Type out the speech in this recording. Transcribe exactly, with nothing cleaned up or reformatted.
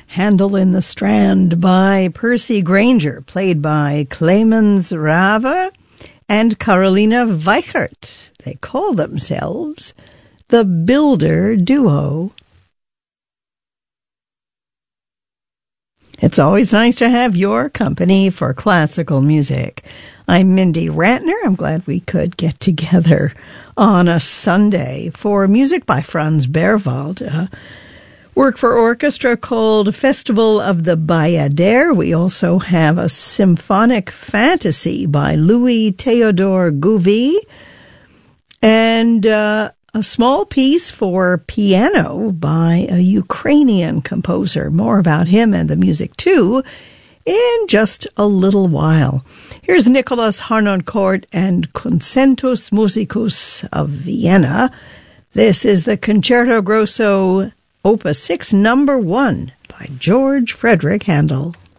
Handel in the Strand by Percy Granger, played by Clemens Rava and Carolina Weichert. They call themselves the Builder Duo. It's always nice to have your company for classical music. I'm Mindy Ratner. I'm glad we could get together on a Sunday for music by Franz Berwald, a work for orchestra called Festival of the Bayadere. We also have a symphonic fantasy by Louis Theodore Gouvy, and uh, a small piece for piano by a Ukrainian composer. More about him and the music, too, in just a little while. Here's Nicholas Harnoncourt and Concertus Musicus of Vienna. This is the Concerto Grosso Opus six, number one, by George Frederick Handel.